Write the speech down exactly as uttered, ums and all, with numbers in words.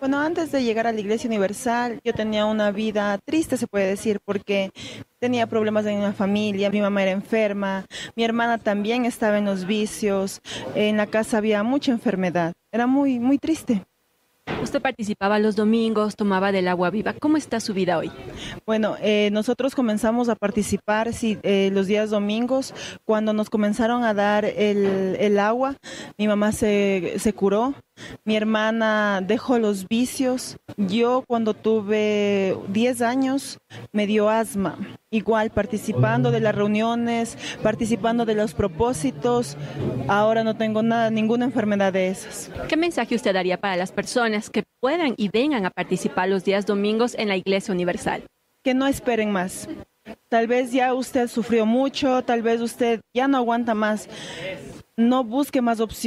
Bueno, antes de llegar a la Iglesia Universal, yo tenía una vida triste, se puede decir, porque tenía problemas en la familia, mi mamá era enferma, mi hermana también estaba en los vicios, en la casa había mucha enfermedad, era muy, muy triste. Usted participaba los domingos, tomaba del agua viva. ¿Cómo está su vida hoy? Bueno, eh, nosotros comenzamos a participar sí, eh, los días domingos. Cuando nos comenzaron a dar el, el agua, mi mamá se, se curó, mi hermana dejó los vicios. Yo cuando tuve diez años me dio asma. Igual participando de las reuniones, participando de los propósitos. Ahora no tengo nada, ninguna enfermedad de esas. ¿Qué mensaje usted daría para las personas que puedan y vengan a participar los días domingos en la Iglesia Universal? Que no esperen más. Tal vez ya usted sufrió mucho, tal vez usted ya no aguanta más. No busque más opciones.